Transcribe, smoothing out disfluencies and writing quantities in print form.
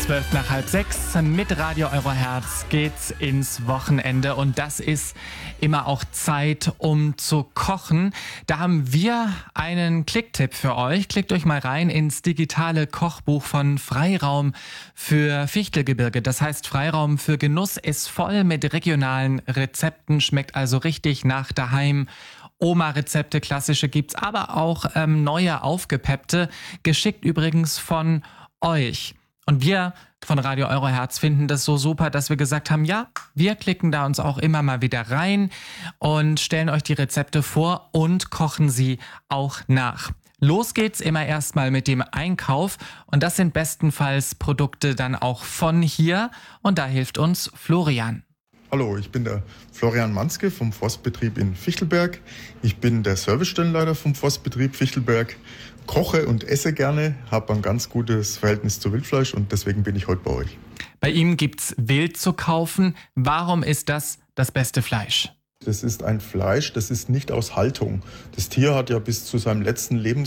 5:12 mit Radio Euroherz geht's ins Wochenende und das ist immer auch Zeit, um zu kochen. Da haben wir einen Klicktipp für euch. Klickt euch mal rein ins digitale Kochbuch von Freiraum für Fichtelgebirge. Das heißt, Freiraum für Genuss ist voll mit regionalen Rezepten, schmeckt also richtig nach daheim. Oma-Rezepte, klassische gibt's, aber auch neue, aufgepeppte, geschickt übrigens von euch. Und wir von Radio Euroherz finden das so super, dass wir gesagt haben, ja, wir klicken da uns auch immer mal wieder rein und stellen euch die Rezepte vor und kochen sie auch nach. Los geht's immer erstmal mit dem Einkauf und das sind bestenfalls Produkte dann auch von hier und da hilft uns Florian. Hallo, ich bin der Florian Manske vom Forstbetrieb in Fichtelberg. Ich bin der Servicestellenleiter vom Forstbetrieb Fichtelberg, koche und esse gerne, habe ein ganz gutes Verhältnis zu Wildfleisch und deswegen bin ich heute bei euch. Bei ihm gibt's Wild zu kaufen. Warum ist das das beste Fleisch? Das ist ein Fleisch, das ist nicht aus Haltung. Das Tier hat ja bis zu seinem letzten